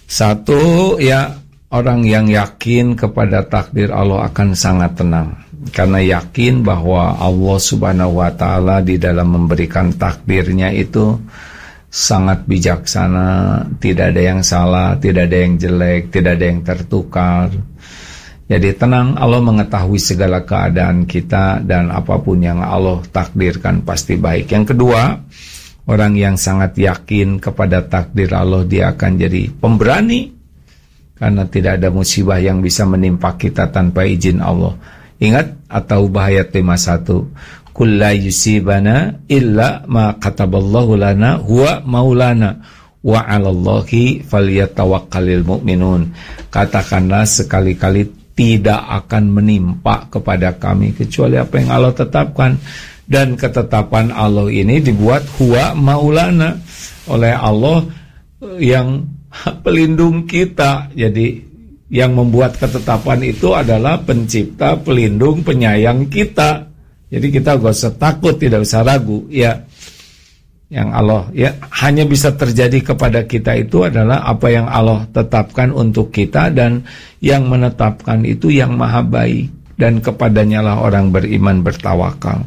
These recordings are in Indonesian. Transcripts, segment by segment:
Satu, ya, orang yang yakin kepada takdir Allah akan sangat tenang, karena yakin bahwa Allah Subhanahu wa ta'ala di dalam memberikan takdirnya itu sangat bijaksana, tidak ada yang salah, tidak ada yang jelek, tidak ada yang tertukar. Jadi tenang, Allah mengetahui segala keadaan kita, dan apapun yang Allah takdirkan pasti baik. Yang kedua, orang yang sangat yakin kepada takdir Allah, dia akan jadi pemberani, karena tidak ada musibah yang bisa menimpa kita tanpa izin Allah. Ingat At-Taubah ayat 51, Qul la yusibana illa ma kataballahu lana huwa maulana wa 'alallahi falyatawakkalul mu'minun. Katakanlah sekali-kali tidak akan menimpa kepada kami kecuali apa yang Allah tetapkan, dan ketetapan Allah ini dibuat huwa maulana, oleh Allah yang pelindung kita. Jadi yang membuat ketetapan itu adalah pencipta, pelindung, penyayang kita. Jadi kita gak usah takut, tidak usah ragu, ya. Yang Allah, ya, hanya bisa terjadi kepada kita itu adalah apa yang Allah tetapkan untuk kita, dan yang menetapkan itu yang maha baik, dan kepadanya lah orang beriman bertawakal.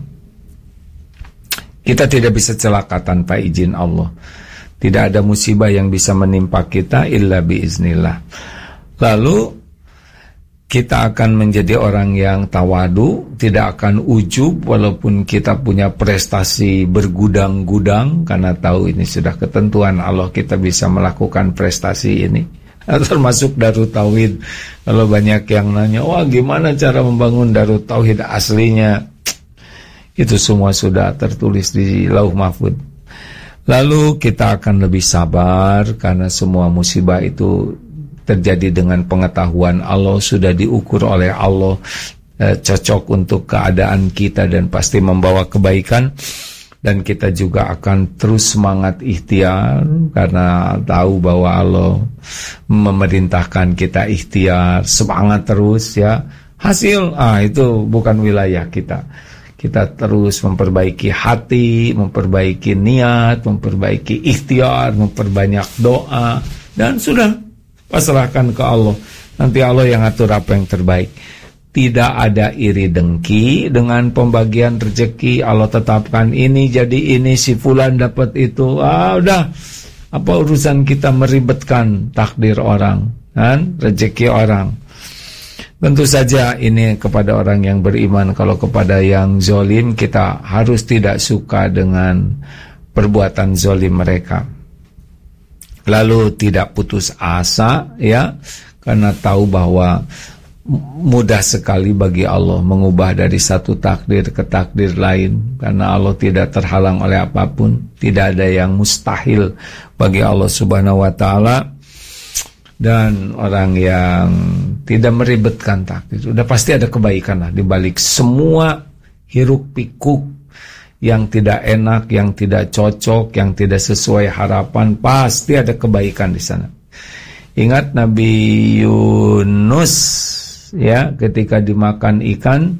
Kita tidak bisa celaka tanpa izin Allah. Tidak ada musibah yang bisa menimpa kita illa biiznillah. Lalu kita akan menjadi orang yang tawadu, tidak akan ujub walaupun kita punya prestasi bergudang-gudang, karena tahu ini sudah ketentuan Allah, kita bisa melakukan prestasi ini. Termasuk Darut Tauhid. Kalau banyak yang nanya, wah gimana cara membangun Darut Tauhid aslinya? Itu semua sudah tertulis di Lauh Mahfuz. Lalu kita akan lebih sabar, karena semua musibah itu terjadi dengan pengetahuan Allah, sudah diukur oleh Allah, cocok untuk keadaan kita dan pasti membawa kebaikan. Dan kita juga akan terus semangat ikhtiar, karena tahu bahwa Allah memerintahkan kita ikhtiar, semangat terus, ya. Hasil, itu bukan wilayah kita. Kita terus memperbaiki hati, memperbaiki niat, memperbaiki ikhtiar, memperbanyak doa, dan sudah pasrahkan ke Allah. Nanti Allah yang atur apa yang terbaik. Tidak ada iri dengki dengan pembagian rezeki. Allah tetapkan ini jadi ini, si fulan dapat itu. Udah, apa urusan kita meribetkan takdir orang, kan? Rezeki orang. Tentu saja ini kepada orang yang beriman. Kalau kepada yang zolim, kita harus tidak suka dengan perbuatan zolim mereka. Lalu tidak putus asa, ya, karena tahu bahwa mudah sekali bagi Allah mengubah dari satu takdir ke takdir lain, karena Allah tidak terhalang oleh apapun. Tidak ada yang mustahil bagi Allah Subhanahu wa ta'ala. Dan orang yang tidak meribetkan takdir, udah pasti ada kebaikan lah di balik semua hiruk pikuk yang tidak enak, yang tidak cocok, yang tidak sesuai harapan. Pasti ada kebaikan di sana. Ingat Nabi Yunus, ya, ketika dimakan ikan,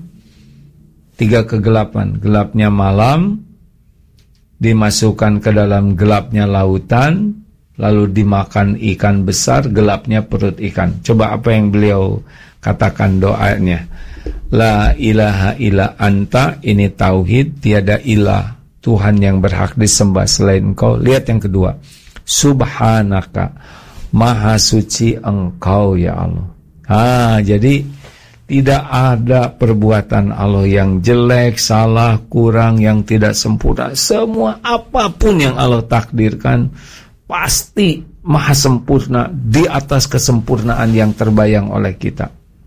3 kegelapan. Gelapnya malam, dimasukkan ke dalam gelapnya lautan, lalu dimakan ikan besar, gelapnya perut ikan. Coba apa yang beliau katakan doanya? La ilaha illa anta, ini tauhid, tiada ilah, Tuhan yang berhak disembah selain Engkau. Lihat yang kedua, subhanaka, maha suci Engkau ya Allah. Jadi tidak ada perbuatan Allah yang jelek, salah, kurang, yang tidak sempurna. Semua apapun yang Allah takdirkan pasti maha sempurna, di atas kesempurnaan yang terbayang oleh kita.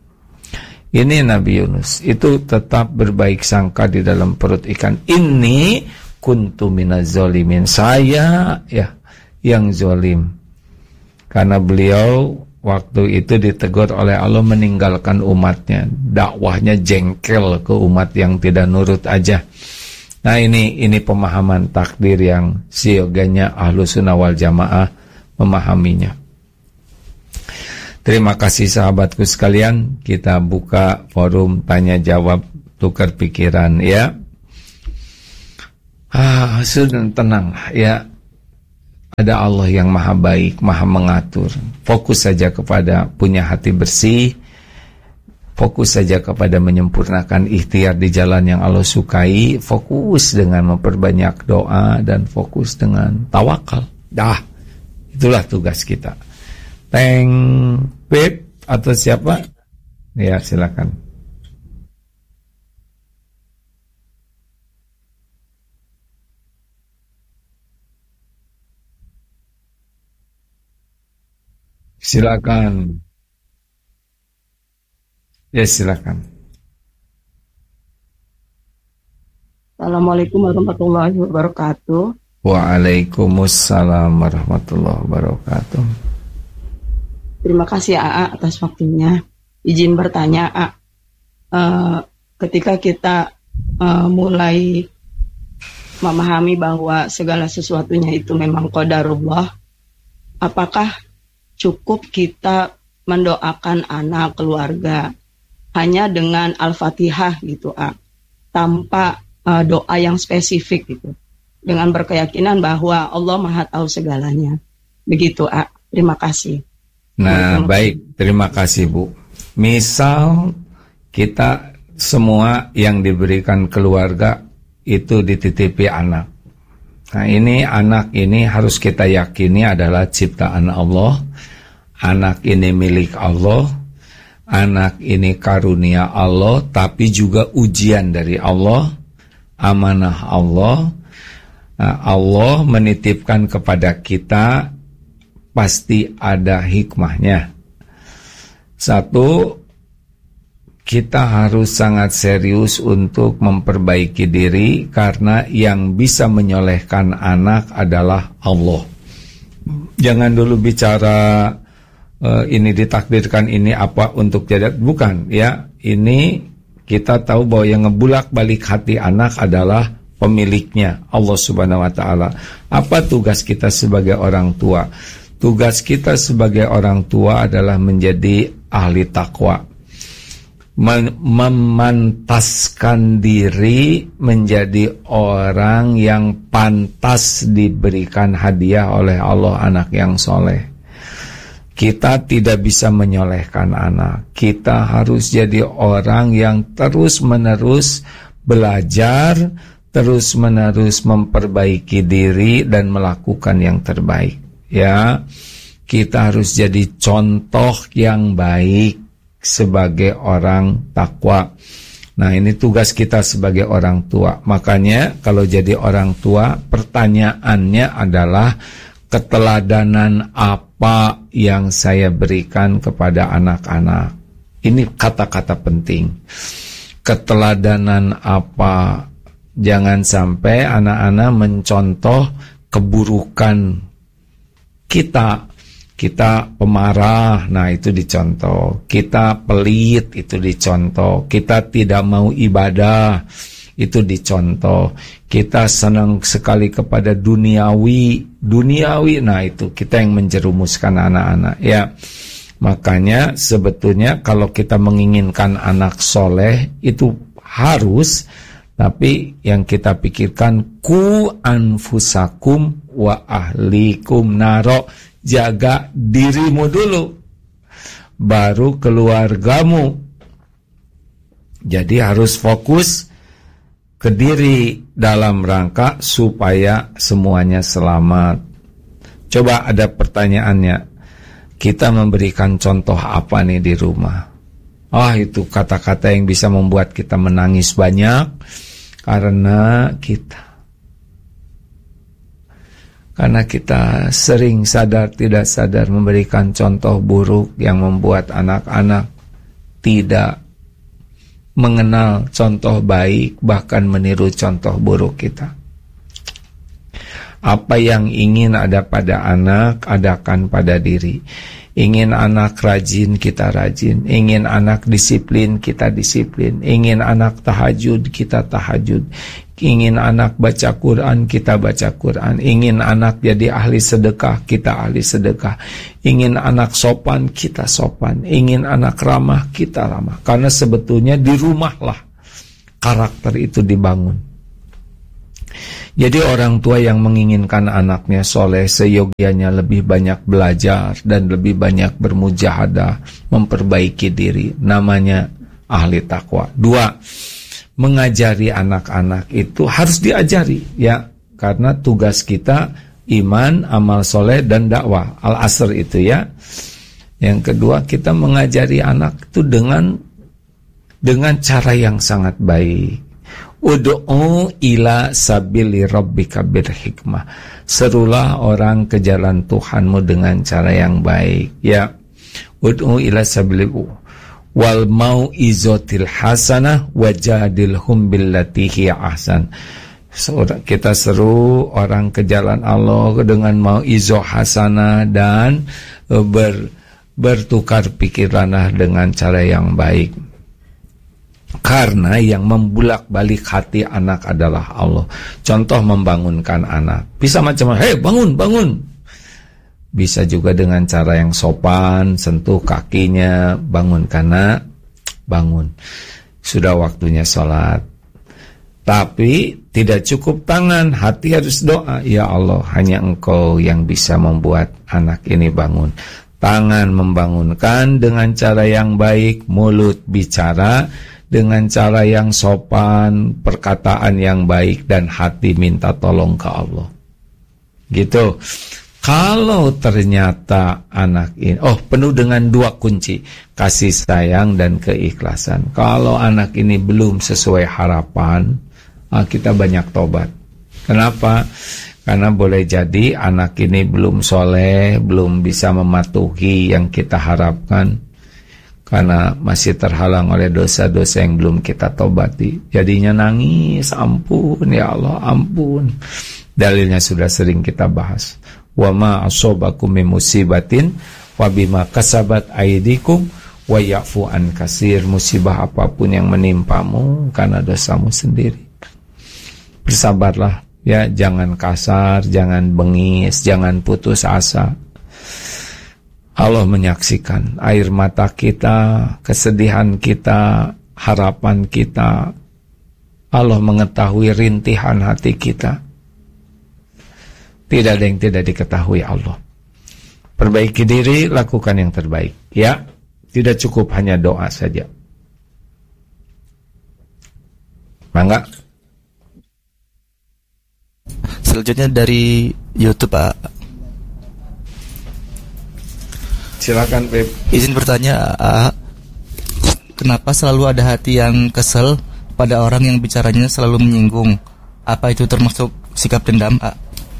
Ini Nabi Yunus itu tetap berbaik sangka di dalam perut ikan. Ini kuntu minaz zalimin, saya ya yang zalim. Karena beliau waktu itu ditegur oleh Allah meninggalkan umatnya, dakwahnya jengkel ke umat yang tidak nurut aja. Nah ini pemahaman takdir yang sioganya Ahlus Sunnah wal Jamaah memahaminya. Terima kasih sahabatku sekalian, kita buka forum tanya jawab tukar pikiran ya. Sudah tenang ya. Ada Allah yang maha baik, maha mengatur. Fokus saja kepada punya hati bersih, fokus saja kepada menyempurnakan ikhtiar di jalan yang Allah sukai, fokus dengan memperbanyak doa, dan fokus dengan tawakal. Itulah tugas kita. Teng Pip atau siapa? Ya, silakan. Silakan. Ya, silakan. Assalamualaikum warahmatullahi wabarakatuh. Waalaikumsalam warahmatullahi wabarakatuh. Terima kasih AA atas waktunya. Izin bertanya, ketika kita mulai memahami bahwa segala sesuatunya itu memang qadarullah, apakah cukup kita mendoakan anak, keluarga hanya dengan Al-Fatihah gitu, tanpa doa yang spesifik gitu, dengan berkeyakinan bahwa Allah Maha Tahu segalanya. Begitu, terima kasih. Nah, baik, terima kasih Bu. Misal kita semua yang diberikan keluarga itu dititipi anak. Nah, ini anak ini harus kita yakini adalah ciptaan Allah. Anak ini milik Allah. Anak ini karunia Allah, tapi juga ujian dari Allah, amanah Allah. Allah menitipkan kepada kita, pasti ada hikmahnya. Satu, kita harus sangat serius untuk memperbaiki diri, karena yang bisa menyolehkan anak adalah Allah. Jangan dulu bicara ini ditakdirkan ini apa untuk jadi, bukan ya. Ini kita tahu bahwa yang ngebulak balik hati anak adalah pemiliknya, Allah Subhanahu wa taala. Apa tugas kita sebagai orang tua? Tugas kita sebagai orang tua adalah menjadi ahli takwa, memantaskan diri menjadi orang yang pantas diberikan hadiah oleh Allah, anak yang soleh. Kita tidak bisa menyolehkan anak. Kita harus jadi orang yang terus-menerus belajar, terus-menerus memperbaiki diri dan melakukan yang terbaik. Ya, kita harus jadi contoh yang baik sebagai orang takwa. Nah, ini tugas kita sebagai orang tua. Makanya kalau jadi orang tua, pertanyaannya adalah keteladanan apa yang saya berikan kepada anak-anak. Ini kata-kata penting. Keteladanan apa? Jangan sampai anak-anak mencontoh keburukan kita. Kita pemarah, nah itu dicontoh. Kita pelit, itu dicontoh. Kita tidak mau ibadah, itu dicontoh. Kita senang sekali kepada duniawi, nah itu kita yang menjerumuskan anak-anak. Ya, makanya sebetulnya kalau kita menginginkan anak soleh itu harus, tapi yang kita pikirkan ku anfusakum wa ahlikum naro. Jaga dirimu dulu, baru keluargamu. Jadi harus fokus ke diri dalam rangka supaya semuanya selamat. Coba ada pertanyaannya, kita memberikan contoh apa nih di rumah? Itu kata-kata yang bisa membuat kita menangis banyak, karena kita sering sadar tidak sadar memberikan contoh buruk yang membuat anak-anak tidak mengenal contoh baik, bahkan meniru contoh buruk kita. Apa yang ingin ada pada anak, adakan pada diri. Ingin anak rajin, kita rajin. Ingin anak disiplin, kita disiplin. Ingin anak tahajud, kita tahajud. Ingin anak baca Quran, kita baca Quran. Ingin anak jadi ahli sedekah, kita ahli sedekah. Ingin anak sopan, kita sopan. Ingin anak ramah, kita ramah. Karena sebetulnya di rumahlah karakter itu dibangun. Jadi orang tua yang menginginkan anaknya soleh seyogianya lebih banyak belajar dan lebih banyak bermujahadah, memperbaiki diri, namanya ahli takwa. 2, mengajari anak-anak itu harus diajari ya, karena tugas kita iman, amal soleh dan dakwah. Al-Asr itu ya. Yang kedua, kita mengajari anak itu dengan cara yang sangat baik. Ud'u ila sabili rabbika bil hikmah. Serulah orang ke jalan Tuhanmu dengan cara yang baik ya. Ud'u ila sabili wal mau'izatil hasanah wajadilhum billati hiya ahsan. Kita seru orang ke jalan Allah dengan mau'izah hasanah dan bertukar pikiranlah dengan cara yang baik. Karena yang membulak-balik hati anak adalah Allah. Contoh membangunkan anak. Bisa macam-macam, hei bangun. Bisa juga dengan cara yang sopan, sentuh kakinya, bangun karena bangun. Sudah waktunya sholat. Tapi tidak cukup tangan, hati harus doa. Ya Allah, hanya Engkau yang bisa membuat anak ini bangun. Tangan membangunkan dengan cara yang baik, mulut bicara dengan cara yang sopan, perkataan yang baik, dan hati minta tolong ke Allah. Gitu. Kalau ternyata anak ini penuh dengan 2 kunci, kasih sayang dan keikhlasan. Kalau anak ini belum sesuai harapan, kita banyak tobat. Kenapa? Karena boleh jadi anak ini belum soleh, belum bisa mematuhi yang kita harapkan, karena masih terhalang oleh dosa-dosa yang belum kita tobati. Jadinya nangis, ampun ya Allah, ampun. Dalilnya sudah sering kita bahas. Wa ma asobakum min musibatin wa bima kasabat aydikum wa ya'fu an kasir. Musibah apapun yang menimpamu karena dosamu sendiri. Bersabarlah ya, jangan kasar, jangan bengis, jangan putus asa. Allah menyaksikan air mata kita, kesedihan kita, harapan kita. Allah mengetahui rintihan hati kita. Tidak ada yang tidak diketahui Allah. Perbaiki diri, lakukan yang terbaik ya. Tidak cukup hanya doa saja. Mangga. Selanjutnya dari YouTube, Pak. Silakan, Beb. Izin bertanya, kenapa selalu ada hati yang kesel pada orang yang bicaranya selalu menyinggung? Apa itu termasuk sikap dendam, Pak?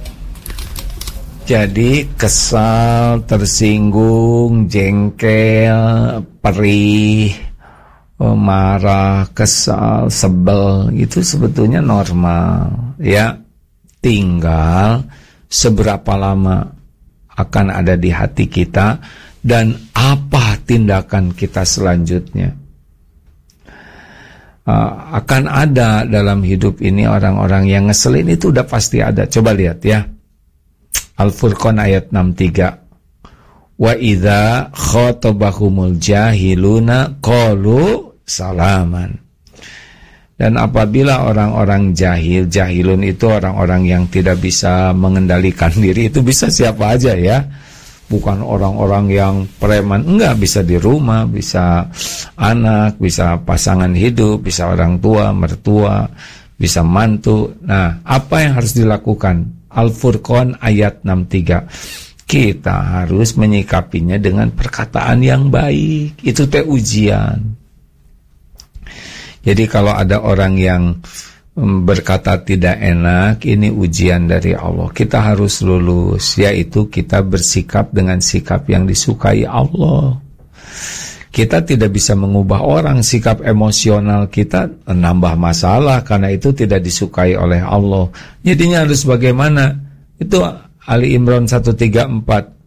Jadi kesal, tersinggung, jengkel, perih, marah, kesal, sebel, itu sebetulnya normal ya. Tinggal seberapa lama akan ada di hati kita dan apa tindakan kita selanjutnya. Akan ada dalam hidup ini orang-orang yang ngeselin, itu udah pasti ada. Coba lihat ya, Al-Furqan ayat 63. Wa idza khatabahumul jahiluna qalu salaman. Dan apabila orang-orang jahilun itu orang-orang yang tidak bisa mengendalikan diri, itu bisa siapa aja ya. Bukan orang-orang yang preman, enggak, bisa di rumah, bisa anak, bisa pasangan hidup, bisa orang tua, mertua, bisa mantu. Nah, apa yang harus dilakukan? Al-Furqan ayat 63. Kita harus menyikapinya dengan perkataan yang baik. Itu teh ujian. Jadi kalau ada orang yang berkata tidak enak, ini ujian dari Allah. Kita harus lulus, yaitu kita bersikap dengan sikap yang disukai Allah. Kita tidak bisa mengubah orang, sikap emosional kita menambah masalah karena itu tidak disukai oleh Allah. Jadinya harus bagaimana? Itu Ali Imran 134.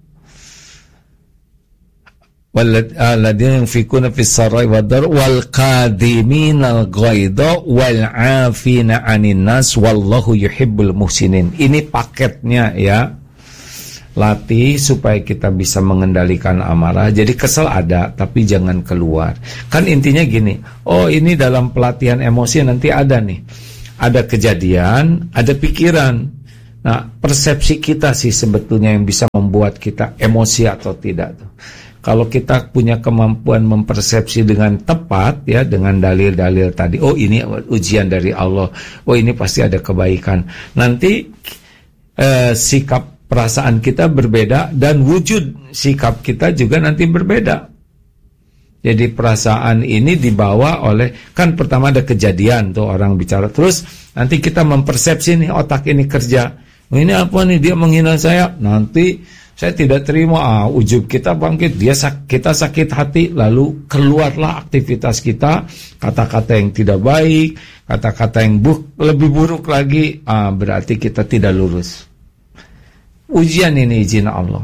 Walladzina yunfikuna fis sarai wad-dar wal qadiminal ghaidha wal 'afina 'anil nas wallahu yuhibbul muhsinin. Ini paketnya ya. Latih supaya kita bisa mengendalikan amarah. Jadi kesel ada, tapi jangan keluar. Kan intinya gini, ini dalam pelatihan emosi nanti ada nih. ada kejadian, ada pikiran. Nah, persepsi kita sih sebetulnya yang bisa membuat kita emosi atau tidak tuh. Kalau kita punya kemampuan mempersepsi dengan tepat ya, dengan dalil-dalil tadi, oh ini ujian dari Allah, oh ini pasti ada kebaikan. Nanti sikap perasaan kita berbeda dan wujud sikap kita juga nanti berbeda. Jadi perasaan ini dibawa oleh, kan pertama ada kejadian tuh orang bicara, terus nanti kita mempersepsi nih, otak ini kerja, ini apa nih, dia menghina saya, nanti saya tidak terima, ujub kita bangkit, kita sakit hati, lalu keluarlah aktivitas kita, kata-kata yang tidak baik, kata-kata yang lebih buruk lagi, berarti kita tidak lurus. Ujian ini izin Allah.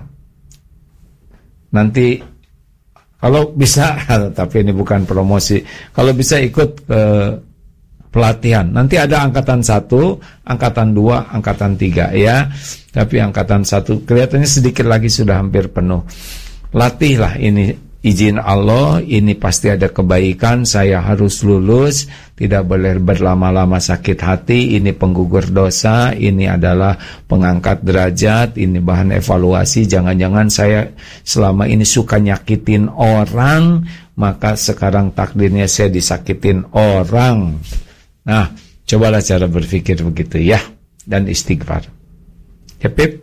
Nanti kalau bisa, tapi ini bukan promosi, kalau bisa ikut pelatihan. Nanti ada angkatan 1, angkatan 2, angkatan 3 ya. Tapi angkatan 1 kelihatannya sedikit lagi sudah hampir penuh. Latihlah ini, izin Allah, ini pasti ada kebaikan, saya harus lulus, tidak boleh berlama-lama sakit hati, ini penggugur dosa, ini adalah pengangkat derajat, ini bahan evaluasi, jangan-jangan saya selama ini suka nyakitin orang, maka sekarang takdirnya saya disakitin orang. Nah, cobalah cara berpikir begitu ya, dan istighfar. Hepip.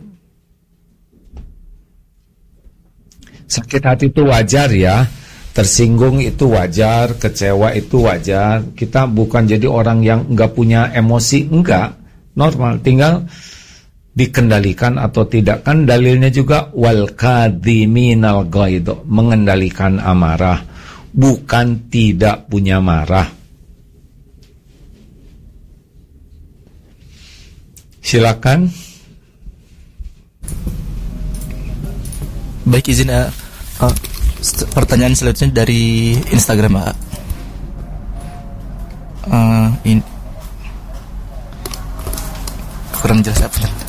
Sakit hati itu wajar ya, tersinggung itu wajar, kecewa itu wajar. Kita bukan jadi orang yang enggak punya emosi, enggak, normal, tinggal dikendalikan atau tidak. Kan dalilnya juga wal kadhiminal ghaidh, mengendalikan amarah, bukan tidak punya marah. Silakan. Baik, izin pertanyaan selanjutnya dari Instagram, Pak. Kurang jelas apa?